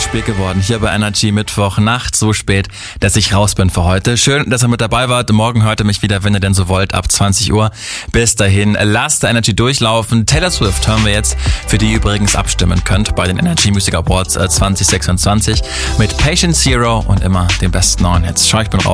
spät geworden hier bei Energy Mittwoch Nacht, so spät, dass ich raus bin für heute. Schön, dass ihr mit dabei wart. Morgen hört ihr mich wieder, wenn ihr denn so wollt, ab 20 Uhr. Bis dahin, lasst der Energy durchlaufen. Taylor Swift hören wir jetzt, für die ihr übrigens abstimmen könnt bei den Energy Music Awards 2026 mit Patient Zero und immer den besten neuen Hits. Schau, ich bin raus.